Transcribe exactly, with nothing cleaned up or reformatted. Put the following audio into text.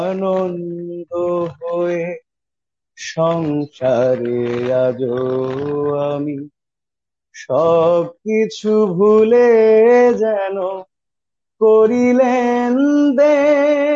আনন্দ হয়ে সংসারে আজো আমি সব কিছু ভুলে যেন করিলেন দেন।